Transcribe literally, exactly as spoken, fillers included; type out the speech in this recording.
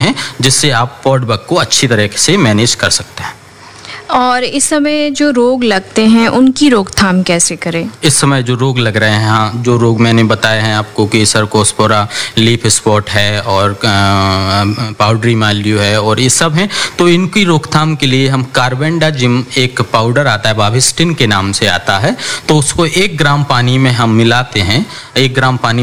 हैं, जिससे आप पॉड बग को अच्छी तरह से मैनेज कर सकते हैं। और इस समय जो रोग लगते हैं उनकी रोकथाम कैसे करें? इस समय जो रोग लग रहे हैं, हाँ, जो रोग मैंने बताए हैं आपको कि सर्कोस्पोरा, लीफ स्पॉट है और पाउडरी माइल्ड्यू है और ये सब हैं, तो इनकी रोकथाम के लिए हम कार्बेंडाजिम एक पाउडर आता है, बाविस्टिन के नाम से आता है, तो उसको एक ग्राम पानी में हम मिलाते हैं। एक ग्राम पानी